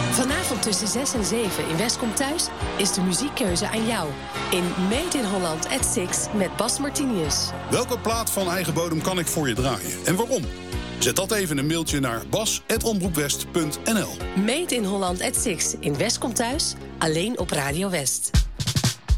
Vanavond tussen 6 en 7 in West komt Thuis is de muziekkeuze aan jou. In Made in Holland at 6 met Bas Martinius. Welke plaat van eigen bodem kan ik voor je draaien en waarom? Zet dat even in een mailtje naar bas@omroepwest.nl. Made in Holland at 6 in West komt Thuis, alleen op Radio West.